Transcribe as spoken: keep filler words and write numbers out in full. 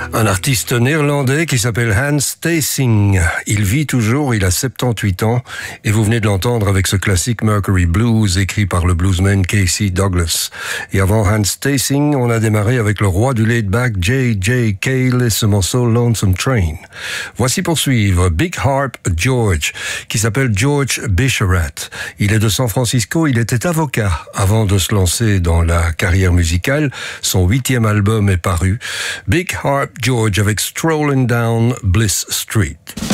Un artiste néerlandais qui s'appelle Hans Theessing. Il vit toujours, il a soixante-dix-huit ans et vous venez de l'entendre avec ce classique Mercury Blues écrit par le bluesman Casey Douglas. Et avant Hans Theessing, on a démarré avec le roi du laid-back J J Cale et ce morceau Lonesome Train. Voici pour suivre Big Harp George qui s'appelle George Bisharat. Il est de San Francisco, il était avocat avant de se lancer dans la carrière musicale. Son huitième album est paru. Big Harp George avec Strolling Down Bliss Street.